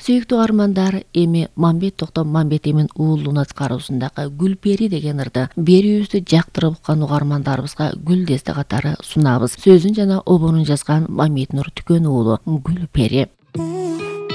Сүйүктүү армандар, эми Мамбет Токтом Мамбетемин уулуна аткаруусундагы Гүлпери деген ырды берүүбүздү жактырып уккан угармандарыбызга гүл десте катары сунабыз. Сөзүн жана обонун жазган Мамит Нур Түкөн уулу Гүлпери.